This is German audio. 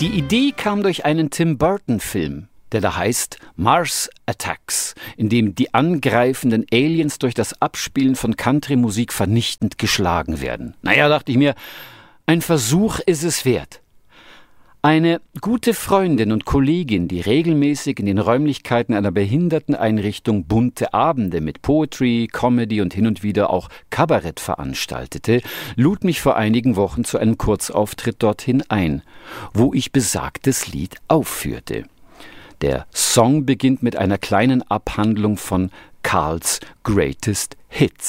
Die Idee kam durch einen Tim Burton-Film, der da heißt Mars Attacks, in dem die angreifenden Aliens durch das Abspielen von Country-Musik vernichtend geschlagen werden. Naja, dachte ich mir, ein Versuch ist es wert. Eine gute Freundin und Kollegin, die regelmäßig in den Räumlichkeiten einer Behinderteneinrichtung bunte Abende mit Poetry, Comedy und hin und wieder auch Kabarett veranstaltete, lud mich vor einigen Wochen zu einem Kurzauftritt dorthin ein, wo ich besagtes Lied aufführte. Der Song beginnt mit einer kleinen Abhandlung von Carls Greatest Hits.